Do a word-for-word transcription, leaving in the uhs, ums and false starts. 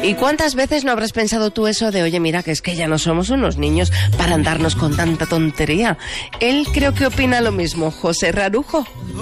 ¿Y cuántas veces no habrás pensado tú eso de, oye, mira, que es que ya no somos unos niños para andarnos con tanta tontería? Él creo que opina lo mismo. José Rarujo.